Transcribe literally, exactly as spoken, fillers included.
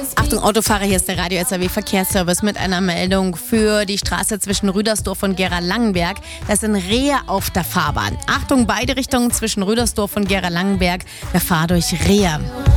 Achtung, Autofahrer, hier ist der Radio S R W Verkehrsservice mit einer Meldung für die Straße zwischen Rüdersdorf und Gera-Langenberg. Das sind Rehe auf der Fahrbahn. Achtung, beide Richtungen zwischen Rüdersdorf und Gera-Langenberg. Gefahr durch Rehe.